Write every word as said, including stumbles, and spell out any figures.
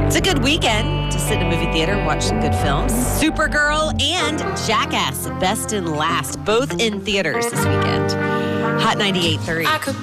It's a good weekend to sit in a movie theater and watch some good films. Supergirl and Jackass, Best and Last, both in theaters this weekend. Hot ninety-eight point three.